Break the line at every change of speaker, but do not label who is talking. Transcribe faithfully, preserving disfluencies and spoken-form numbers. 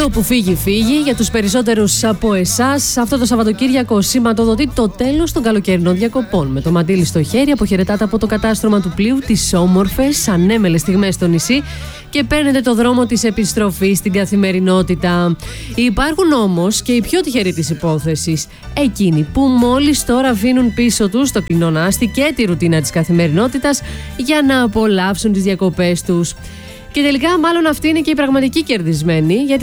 όπου φύγει, φύγει. Για τους περισσότερους από εσάς, αυτό το Σαββατοκύριακο σηματοδοτεί το τέλος των καλοκαιρινών διακοπών. Με το μαντίλι στο χέρι, αποχαιρετάτε από το κατάστρωμα του πλοίου τις όμορφες, ανέμελες στιγμές στο νησί και παίρνετε το δρόμο της επιστροφής στην καθημερινότητα. Υπάρχουν όμως και οι πιο τυχεροί της υπόθεσης. Εκείνοι που μόλις τώρα αφήνουν πίσω τους το κλινονάστη και τη ρουτίνα της καθημερινότητας για να απολαύσουν τις διακοπές τους. Και τελικά, μάλλον αυτοί είναι και οι πραγματικοί κερδισμένοι, γιατί